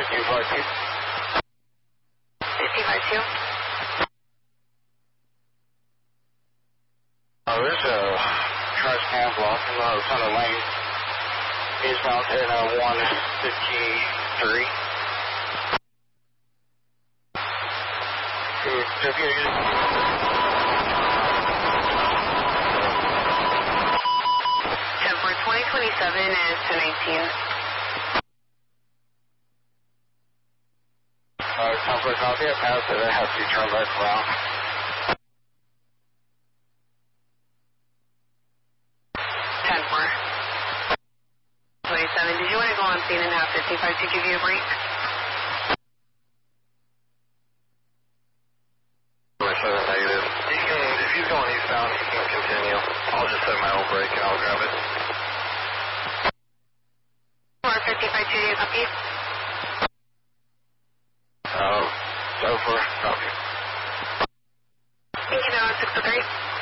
55-2. There's a trash can blocking the center lane. Eastbound in 153. For 2027 is 1019. Time for a copy. I passed it. I have to turn back around. 10-4. 27. Did you want to go on scene and have 55 to give you a break? Negative. If he's going eastbound, he can continue. I'll just set my own brake and I'll grab it. 55 to you, copy. So far, copy. Thank you, now 603.